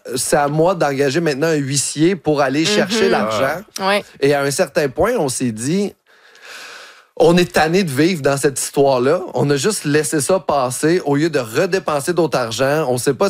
c'est à moi d'engager maintenant un huissier pour aller chercher l'argent. Ouais. Et à un certain point, on s'est dit, on est tanné de vivre dans cette histoire-là. On a juste laissé ça passer au lieu de redépenser d'autres argent. On sait pas